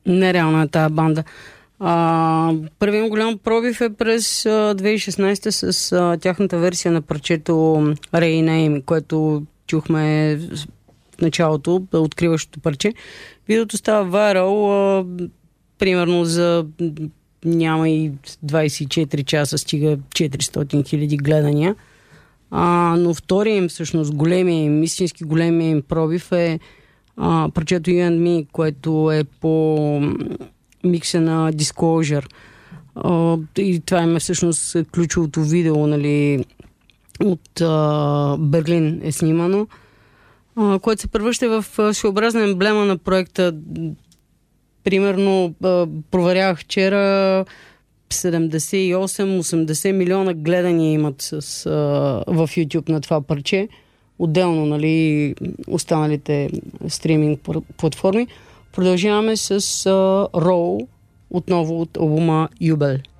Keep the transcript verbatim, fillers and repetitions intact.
Нереална е тази банда. А, първият голям пробив е през а, две хиляди и шестнадесета с а, тяхната версия на парчето Rename, което чухме в началото, откриващото парче. Видеото става вайрал а, примерно за няма и двадесет и четири часа, стига четиристотин хиляди гледания. А, но втория им, всъщност, големия им, истински големия им пробив е а, парчето You and Me, което е по микса на Disclosure. А, и това им е всъщност ключовото видео, нали, от а, Берлин е снимано, а, което се превръща в своеобразна емблема на проекта. Примерно, а, проверявах вчера, седемдесет и осем осемдесет милиона гледания имат с, а, в YouTube на това парче. Отделно, нали, останалите стриминг платформи. Продължаваме с uh, Roll, отново от албума Юбел.